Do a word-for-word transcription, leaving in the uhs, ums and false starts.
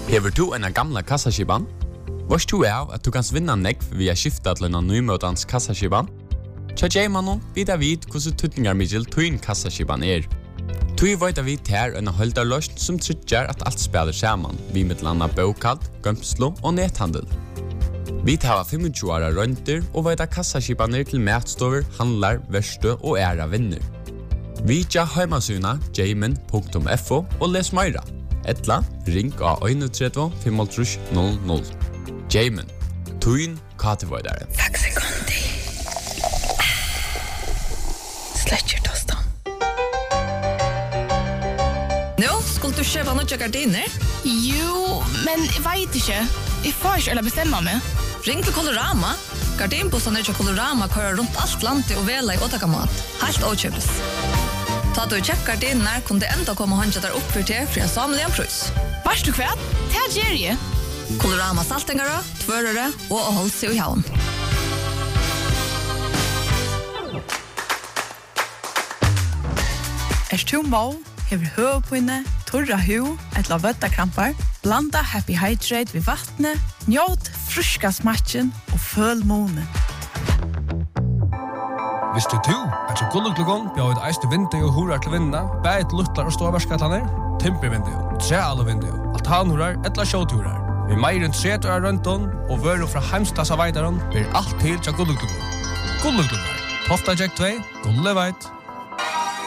Hever du en gamla kassaskipan? Varst du av at du kan vinna nekv via skifta til en nymøtans kassaskipan? Tja J-mannen vidar vid hvordan tutningar middel tuin kassaskipan er. Tui veit vi ter en holdarløst som tryggjar at alt spelar saman, vi mittlanda bokald, gømslo og nethandel. Vi tar tjue åra rønter og veit at kassaskipaner til matstover, handlar, verstø og æra vinner. Vi tja heimasuna jamin punktum f o og les meira. Etla, ring av tre tre fem null null. Jamin, tuin katevoidare. Takk sekundi. Sletcher tostan. Nå, skulle du kjøpe noe gardiner? Jo, men jeg vet ikke. Jeg får ikke eller bestemme meg. Ring til Colorama. Gardinbussene til Colorama kører rundt alt landet og vela i åttakamat. Helt åkjøpes. Ta du kjekk gardiner, kunne det enda komme håndja der opp for til for en samlig en prøys. Vars du kvært? Det er Jerry. Colorama saltingere, tvørere og å holde seg i havn. Er du mål, hever høvpinne, torra hu, et la vøttakrampar, blanda Happy Hydrate ved vattnet, njåt fruska smatchen og føl måne. Visste du at så gulluglugon bjør et eiste vindu og hurar til vinna, bæt luttlar og ståverskatlaner, timpervindu, trealvindu, altanhurar, etla sjåturar. Vi meir enn tretur av rønton og vøru fra heimstasa veidaron blir alt til til gulluglugon. Gulluglugon, Tofta Jack två, Gulle veit.